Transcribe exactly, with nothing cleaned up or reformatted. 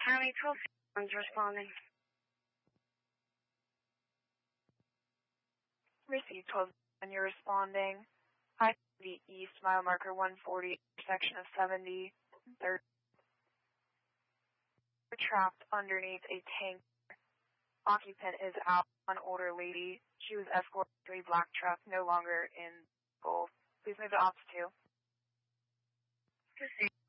County twelve one's responding. Received twelve and you're responding. I seventy East, mile marker one forty, intersection of seventy, third. Trapped underneath a tank. Occupant is out, an older lady. She was escorted to a black truck, no longer in Gulf. Please move to ops two. Proceed.